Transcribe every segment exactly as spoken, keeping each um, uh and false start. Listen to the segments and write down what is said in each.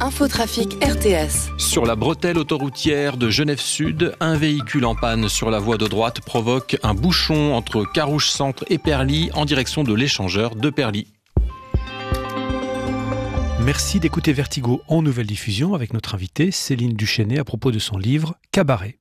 Infotrafic R T S. Sur la bretelle autoroutière de Genève Sud, un véhicule en panne sur la voie de droite provoque un bouchon entre Carouge Centre et Perly en direction de l'échangeur de Perly. Merci d'écouter Vertigo en nouvelle diffusion avec notre invitée Céline Duchesnay à propos de son livre Cabaret.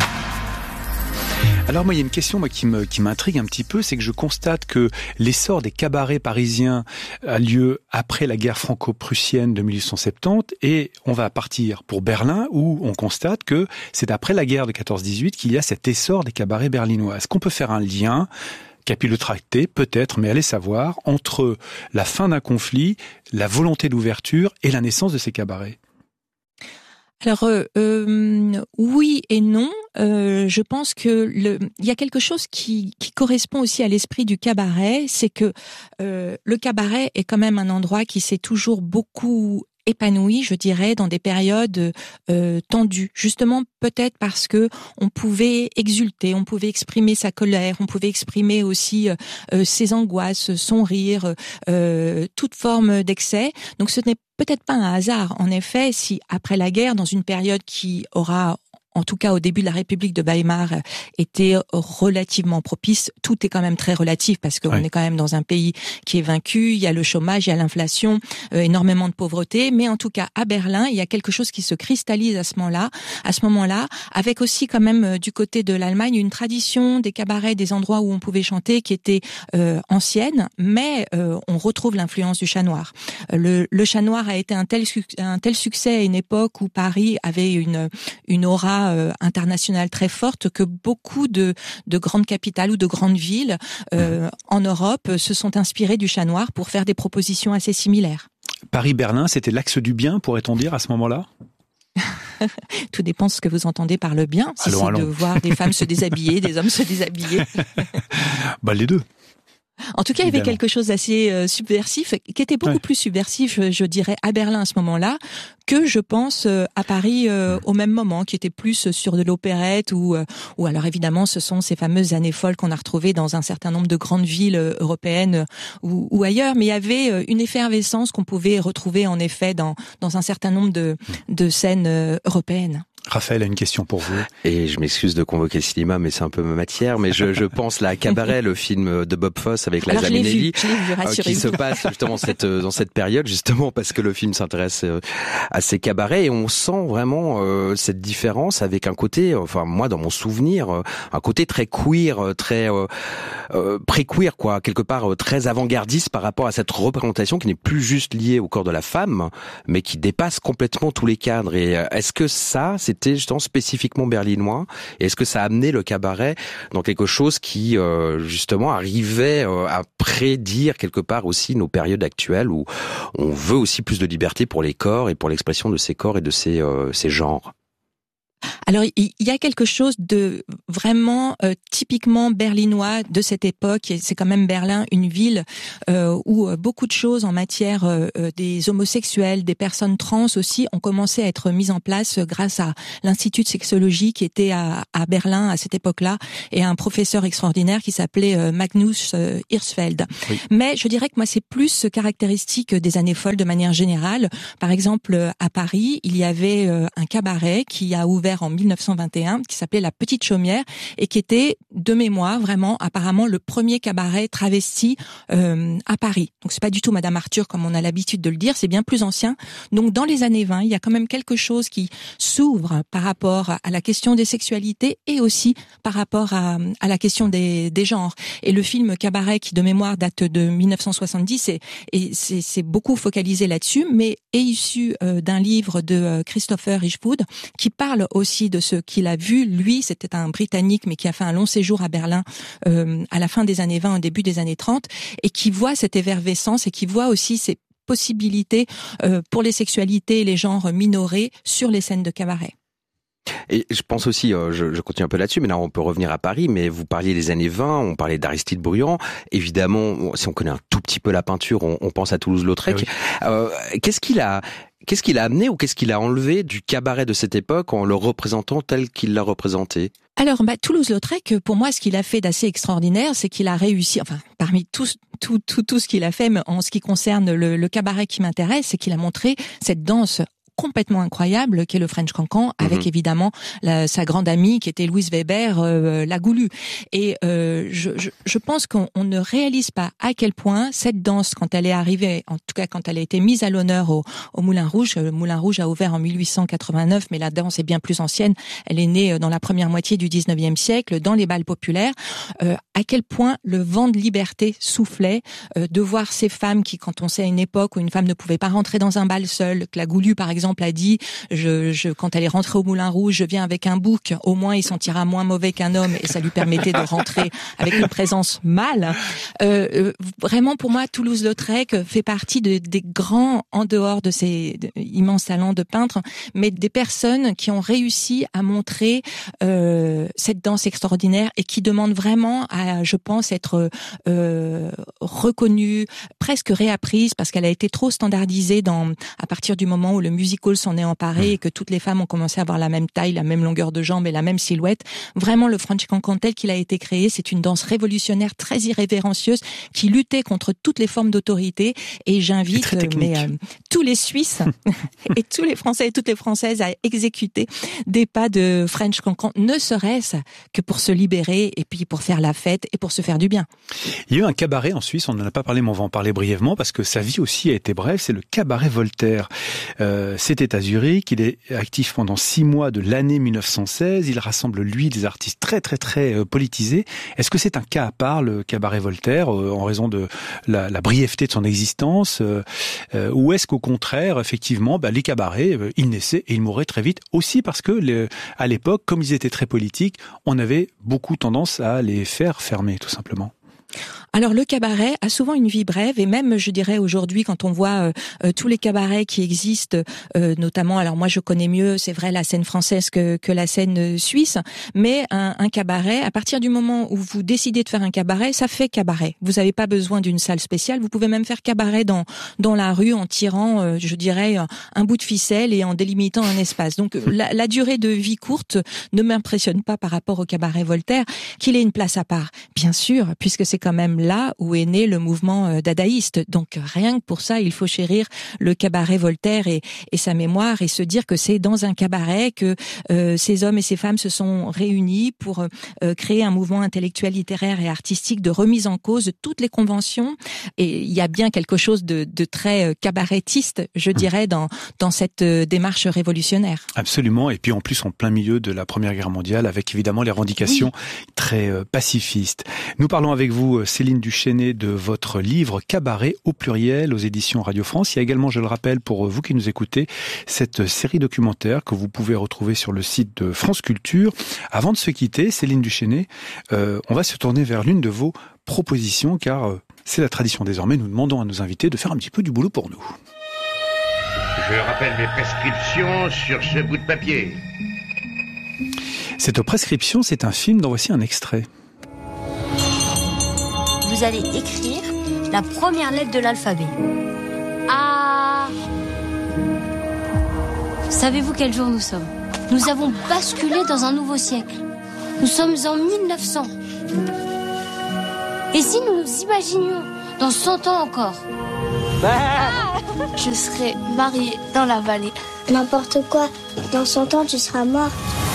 Alors moi, il y a une question moi, qui me, qui m'intrigue un petit peu, c'est que je constate que l'essor des cabarets parisiens a lieu après la guerre franco-prussienne de dix-huit cent soixante-dix et on va partir pour Berlin où on constate que c'est après la guerre de quatorze dix-huit qu'il y a cet essor des cabarets berlinois. Est-ce qu'on peut faire un lien capillotracté, peut-être, mais allez savoir, entre la fin d'un conflit, la volonté d'ouverture et la naissance de ces cabarets? Alors euh, euh, oui et non. Euh, je pense que le, il y a quelque chose qui, qui correspond aussi à l'esprit du cabaret, c'est que euh, le cabaret est quand même un endroit qui s'est toujours beaucoup épanoui, je dirais, dans des périodes euh, tendues. Justement, peut-être parce que on pouvait exulter, on pouvait exprimer sa colère, on pouvait exprimer aussi euh, ses angoisses, son rire, euh, toute forme d'excès. Donc, ce n'est peut-être pas un hasard, en effet, si après la guerre, dans une période qui aura en tout cas au début de la République de Weimar, était relativement propice. Tout est quand même très relatif parce qu'on ouais. est quand même dans un pays qui est vaincu, il y a le chômage, il y a l'inflation, euh, énormément de pauvreté, mais en tout cas à Berlin, il y a quelque chose qui se cristallise à ce moment-là, à ce moment-là, avec aussi quand même euh, du côté de l'Allemagne une tradition des cabarets, des endroits où on pouvait chanter qui était euh, ancienne, mais euh, on retrouve l'influence du chat noir. Le, le chat noir a été un tel, un tel succès à une époque où Paris avait une, une aura Euh, internationale très forte que beaucoup de, de grandes capitales ou de grandes villes euh, en Europe se sont inspirées du chat noir pour faire des propositions assez similaires. Paris-Berlin, c'était l'axe du bien, pourrait-on dire, à ce moment-là ? Tout dépend de ce que vous entendez par le bien. Si allons, c'est allons. de voir des femmes se déshabiller, des hommes se déshabiller. Bah, les deux. En tout cas, il y avait quelque chose d'assez euh, subversif, qui était beaucoup ouais. plus subversif, je, je dirais, à Berlin à ce moment-là, que je pense euh, à Paris euh, au même moment, qui était plus sur de l'opérette ou, euh, ou alors évidemment, ce sont ces fameuses années folles qu'on a retrouvées dans un certain nombre de grandes villes euh, européennes euh, ou, ou ailleurs. Mais il y avait euh, une effervescence qu'on pouvait retrouver en effet dans, dans un certain nombre de, de scènes euh, européennes. Raphaël a une question pour vous. Et je m'excuse de convoquer le cinéma, mais c'est un peu ma matière. Mais je, je pense là à Cabaret, le film de Bob Fosse avec Liza Minnelli, qui se passe justement cette, dans cette période, justement parce que le film s'intéresse à ces cabarets et on sent vraiment euh, cette différence avec un côté, enfin moi dans mon souvenir, un côté très queer, très euh, euh, pré-queer quoi, quelque part euh, très avant-gardiste par rapport à cette représentation qui n'est plus juste liée au corps de la femme, mais qui dépasse complètement tous les cadres. Et euh, est-ce que ça, c'est C'était justement spécifiquement berlinois. Et est-ce que ça a amené le cabaret dans quelque chose qui, euh, justement, arrivait euh, à prédire quelque part aussi nos périodes actuelles où on veut aussi plus de liberté pour les corps et pour l'expression de ces corps et de ces, euh, ces genres? Alors, il y a quelque chose de vraiment euh, typiquement berlinois de cette époque. Et c'est quand même Berlin, une ville euh, où beaucoup de choses en matière euh, des homosexuels, des personnes trans aussi, ont commencé à être mises en place grâce à l'Institut de sexologie qui était à, à Berlin à cette époque-là et à un professeur extraordinaire qui s'appelait euh, Magnus euh, Hirschfeld. Oui. Mais je dirais que moi, c'est plus caractéristique des années folles de manière générale. Par exemple, à Paris, il y avait euh, un cabaret qui a ouvert en mille neuf cent vingt et un, qui s'appelait La Petite Chaumière et qui était, de mémoire, vraiment, apparemment, le premier cabaret travesti euh, à Paris. Donc, c'est pas du tout Madame Arthur, comme on a l'habitude de le dire, c'est bien plus ancien. Donc, dans les années vingt, il y a quand même quelque chose qui s'ouvre par rapport à la question des sexualités et aussi par rapport à, à la question des, des genres. Et le film Cabaret, qui, de mémoire, date de mille neuf cent soixante-dix, et, et c'est, c'est beaucoup focalisé là-dessus, mais est issu euh, d'un livre de euh, Christopher Ishwood, qui parle aussi de ce qu'il a vu. Lui, c'était un Britannique, mais qui a fait un long séjour à Berlin euh, à la fin des années vingt, au début des années trente, et qui voit cette effervescence et qui voit aussi ces possibilités euh, pour les sexualités et les genres minorés sur les scènes de cabaret. Et je pense aussi, euh, je, je continue un peu là-dessus, mais là on peut revenir à Paris, mais vous parliez des années vingt, on parlait d'Aristide Bruand, évidemment, si on connaît un tout petit peu la peinture, on, on pense à Toulouse-Lautrec. Ah oui. euh, qu'est-ce qu'il a... Qu'est-ce qu'il a amené ou qu'est-ce qu'il a enlevé du cabaret de cette époque en le représentant tel qu'il l'a représenté? Alors, bah, Toulouse-Lautrec, pour moi, ce qu'il a fait d'assez extraordinaire, c'est qu'il a réussi, enfin, parmi tout, tout, tout, tout ce qu'il a fait, mais en ce qui concerne le, le cabaret qui m'intéresse, c'est qu'il a montré cette danse complètement incroyable qu'est le French Cancan, avec mmh. évidemment la, sa grande amie qui était Louise Weber, euh, la Goulue. Et euh, je, je, je pense qu'on on ne réalise pas à quel point cette danse, quand elle est arrivée, en tout cas quand elle a été mise à l'honneur au, au Moulin Rouge, le Moulin Rouge a ouvert en mille huit cent quatre-vingt-neuf, mais la danse est bien plus ancienne, elle est née dans la première moitié du dix-neuvième siècle, dans les bals populaires, euh, à quel point le vent de liberté soufflait, euh, de voir ces femmes qui, quand on sait à une époque où une femme ne pouvait pas rentrer dans un bal seule, que la Goulue par exemple a dit, je, je, quand elle est rentrée au Moulin Rouge, je viens avec un bouc, au moins il sentira moins mauvais qu'un homme, et ça lui permettait de rentrer avec une présence mâle. Euh, euh, vraiment pour moi, Toulouse-Lautrec fait partie de, des grands, en dehors de ces de, immenses talents de peintre, mais des personnes qui ont réussi à montrer euh, cette danse extraordinaire et qui demandent vraiment à, je pense, être euh, reconnue, presque réapprise, parce qu'elle a été trop standardisée dans, à partir du moment où le musical s'en est emparé et que toutes les femmes ont commencé à avoir la même taille, la même longueur de jambes et la même silhouette. Vraiment, le French Cancan tel qu'il a été créé, c'est une danse révolutionnaire, très irrévérencieuse, qui luttait contre toutes les formes d'autorité. Et j'invite mais, euh, tous les Suisses et tous les Français et toutes les Françaises à exécuter des pas de French Cancan, ne serait-ce que pour se libérer et puis pour faire la fête et pour se faire du bien. Il y a eu un cabaret en Suisse, on n'en a pas parlé, mais on va en parler brièvement parce que sa vie aussi a été brève, c'est le cabaret Voltaire. Euh, c'était à Zurich, il est actif pendant six mois de l'année mille neuf cent seize, il rassemble lui des artistes très très très euh, politisés. Est-ce que c'est un cas à part, le cabaret Voltaire, euh, en raison de la, la brièveté de son existence, euh, euh, ou est-ce qu'au contraire, effectivement, bah, les cabarets, euh, ils naissaient et ils mouraient très vite, aussi parce que les, à l'époque, comme ils étaient très politiques, on avait beaucoup tendance à les faire fermer, tout simplement. Alors le cabaret a souvent une vie brève, et même je dirais aujourd'hui quand on voit euh, tous les cabarets qui existent, euh, notamment, alors moi je connais mieux, c'est vrai, la scène française que, que la scène suisse, mais un, un cabaret, à partir du moment où vous décidez de faire un cabaret, ça fait cabaret. Vous n'avez pas besoin d'une salle spéciale, vous pouvez même faire cabaret dans dans la rue en tirant, euh, je dirais, un, un bout de ficelle et en délimitant un espace. Donc la, la durée de vie courte ne m'impressionne pas par rapport au cabaret Voltaire, qu'il ait une place à part, bien sûr, puisque c'est quand même là où est né le mouvement dadaïste. Donc rien que pour ça, il faut chérir le cabaret Voltaire et, et sa mémoire, et se dire que c'est dans un cabaret que euh, ces hommes et ces femmes se sont réunis pour euh, créer un mouvement intellectuel, littéraire et artistique de remise en cause de toutes les conventions. Et il y a bien quelque chose de, de très cabaretiste, je dirais, dans, dans cette démarche révolutionnaire. Absolument. Et puis en plus, en plein milieu de la Première Guerre mondiale, avec évidemment les revendications oui. très euh, pacifistes. Nous parlons avec vous, Céline Duchesnay, de votre livre Cabaret au pluriel aux éditions Radio France. Il y a également, je le rappelle, pour vous qui nous écoutez, cette série documentaire que vous pouvez retrouver sur le site de France Culture. Avant de se quitter, Céline Duchesnay, euh, on va se tourner vers l'une de vos propositions, car euh, c'est la tradition désormais. Nous demandons à nos invités de faire un petit peu du boulot pour nous. Je rappelle mes prescriptions sur ce bout de papier. Cette prescription, c'est un film dont voici un extrait. Vous allez écrire la première lettre de l'alphabet. A. Savez-vous quel jour nous sommes ? Nous avons basculé dans un nouveau siècle. Nous sommes en mille neuf cents. Et si nous nous imaginions dans cent ans encore ? Ah, je serai mariée dans la vallée. N'importe quoi. Dans cent ans, tu seras mort.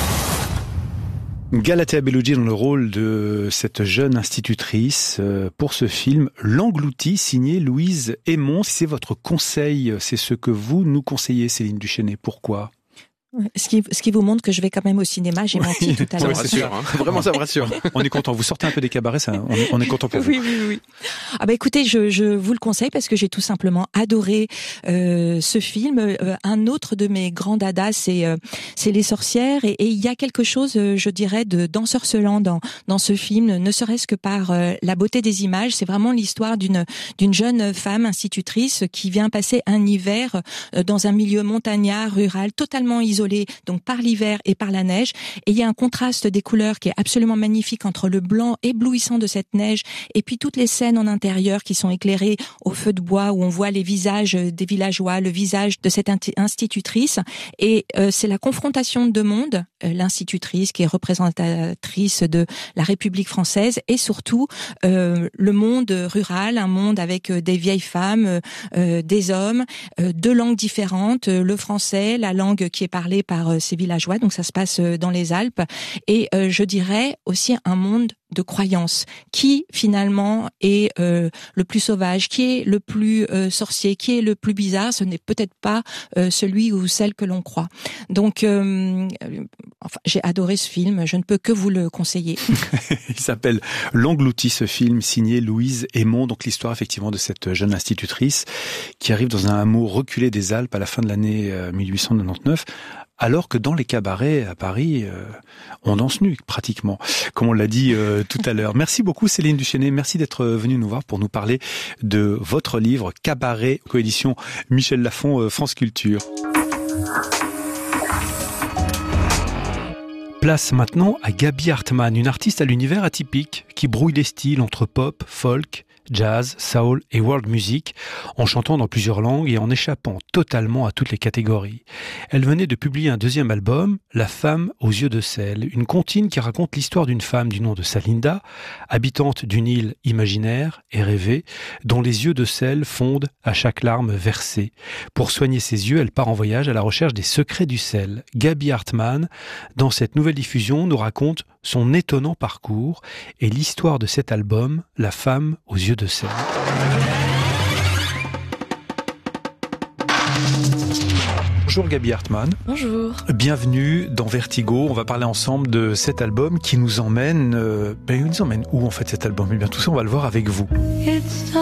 Galatea Bellucci dans le rôle de cette jeune institutrice pour ce film L'Englouti, signé Louise Aymon. C'est votre conseil, c'est ce que vous nous conseillez, Céline Duchesnay. Pourquoi ? Ce qui, ce qui vous montre que je vais quand même au cinéma, j'ai menti oui, tout à l'heure. Oui, c'est sûr, hein. Vraiment ça me rassure. On est content, vous sortez un peu des cabarets, ça, on, est, on est content pour vous. Oui, oui, oui. Ah bah écoutez, je, je vous le conseille parce que j'ai tout simplement adoré euh, ce film. Euh, un autre de mes grands dadas, c'est euh, c'est Les Sorcières, et, et il y a quelque chose, euh, je dirais, de d'ensorcelant dans dans ce film, ne serait-ce que par euh, la beauté des images. C'est vraiment l'histoire d'une d'une jeune femme institutrice qui vient passer un hiver euh, dans un milieu montagnard, rural, totalement isolé isolés donc par l'hiver et par la neige. Et il y a un contraste des couleurs qui est absolument magnifique entre le blanc éblouissant de cette neige et puis toutes les scènes en intérieur qui sont éclairées au feu de bois où on voit les visages des villageois, le visage de cette institutrice. Et euh, c'est la confrontation de deux mondes, euh, l'institutrice qui est représentatrice de la République française et surtout euh, le monde rural, un monde avec euh, des vieilles femmes, euh, des hommes, euh, deux langues différentes, euh, le français, la langue qui est parlée par euh, ces villageois, donc ça se passe euh, dans les Alpes, et euh, je dirais aussi un monde de croyance. Qui finalement est euh, le plus sauvage, qui est le plus euh, sorcier, qui est le plus bizarre, ce n'est peut-être pas euh, celui ou celle que l'on croit. Donc, euh, enfin, j'ai adoré ce film, je ne peux que vous le conseiller. Il s'appelle L'Englouti, ce film, signé Louise Aymon, donc l'histoire effectivement de cette jeune institutrice qui arrive dans un hameau reculé des Alpes à la fin de l'année mille huit cent quatre-vingt-dix-neuf, alors que dans les cabarets à Paris, euh, on danse nu pratiquement, comme on l'a dit euh, tout à l'heure. Merci beaucoup Céline Duchesnay, merci d'être venue nous voir pour nous parler de votre livre Cabaret, coédition Michel Lafon, euh, France Culture. Place maintenant à Gaby Hartmann, une artiste à l'univers atypique qui brouille les styles entre pop, folk, jazz, soul et world music, en chantant dans plusieurs langues et en échappant totalement à toutes les catégories. Elle venait de publier un deuxième album, La femme aux yeux de sel, une comptine qui raconte l'histoire d'une femme du nom de Salinda, habitante d'une île imaginaire et rêvée, dont les yeux de sel fondent à chaque larme versée. Pour soigner ses yeux, elle part en voyage à la recherche des secrets du sel. Gaby Hartmann, dans cette nouvelle diffusion, nous raconte son étonnant parcours et l'histoire de cet album, La femme aux yeux de sel. Bonjour Gaby Hartmann. Bonjour. Bienvenue dans Vertigo. On va parler ensemble de cet album qui nous emmène... Euh, ben, il nous emmène où en fait cet album ? Eh bien tout ça on va le voir avec vous. It's